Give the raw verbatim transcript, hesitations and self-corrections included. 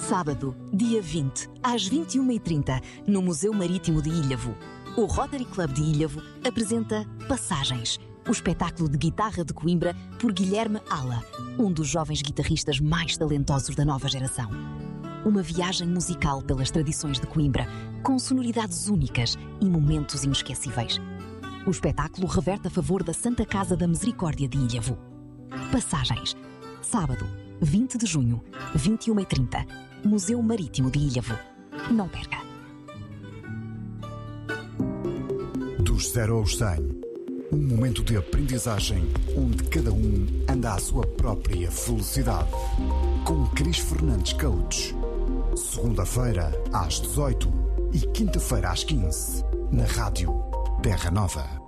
Sábado, dia vinte, às vinte e uma e trinta, no Museu Marítimo de Ilhavo. O Rotary Club de Ilhavo apresenta Passagens, o espetáculo de guitarra de Coimbra por Guilherme Ala, um dos jovens guitarristas mais talentosos da nova geração. Uma viagem musical pelas tradições de Coimbra, com sonoridades únicas e momentos inesquecíveis. O espetáculo reverte a favor da Santa Casa da Misericórdia de Ilhavo. Passagens, sábado, vinte de junho, vinte e uma e trinta, Museu Marítimo de Ilhavo. Não perca! Dos zero aos cem, um momento de aprendizagem onde cada um anda à sua própria velocidade. Com Cris Fernandes Coach. Segunda-feira às dezoito e quinta-feira às quinze, na Rádio Terra Nova.